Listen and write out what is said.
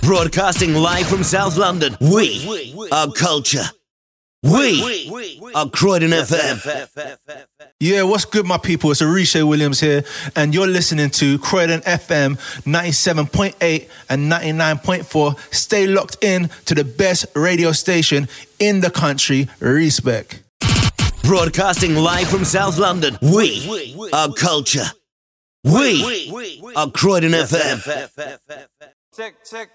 Broadcasting live from South London, we are culture. We are Croydon FM. Yeah, what's good, my people? It's Arisha Williams here, and you're listening to Croydon FM 97.8 and 99.4. Stay locked in to the best radio station in the country. Respect. Broadcasting live from South London, we are culture. We are Croydon FM. Check.